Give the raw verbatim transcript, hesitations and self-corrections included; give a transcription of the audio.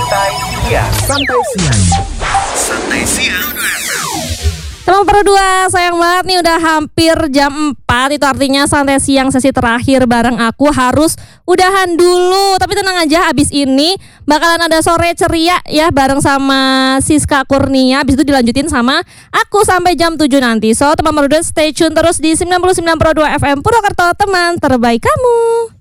Santai Siang. Santai Siang. Santai Siang. Teman berdua, sayang banget nih udah hampir jam empat. Itu artinya Santai Siang sesi terakhir bareng aku harus udahan dulu. Tapi tenang aja, abis ini bakalan ada sore ceria ya bareng sama Siska Kurnia. Abis itu dilanjutin sama aku sampai jam tujuh nanti. So teman berdua stay tune terus di sembilan puluh sembilan koma dua F M Purwokerto, teman terbaik kamu.